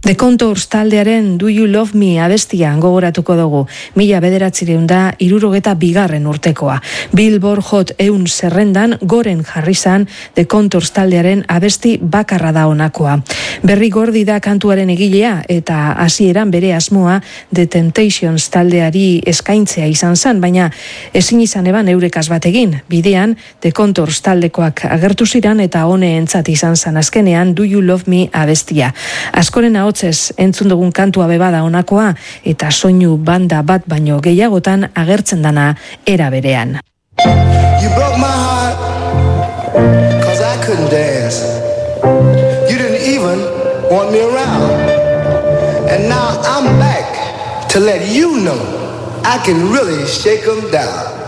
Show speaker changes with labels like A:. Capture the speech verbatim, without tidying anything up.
A: The Contours taldearen Do You Love Me abestia gogoratuko dugu. Mila bederatzireun da irurogeta bigarren urtekoa. Billboard Hot eun zerrendan goren jarri zan The Contours taldearen abesti bakarra da honakoa. Berri Gordi da kantuaren egilea eta hasieran bere asmoa The Temptations taldeari eskaintzea izan zen, baina ezin izan eban eurekaz bat egin. Bidean The Contours taldekoak agertu ziran eta honeentzat izan zen azkenean Do You Love Me abestia. Askoren ahotzez entzun dugun kantua bebada honakoa eta soinu banda bat baino gehiagotan agertzen dana era berean.
B: You broke my heart cause I couldn't dance. You didn't even want me around. And now I'm back to let you know I can really shake them down.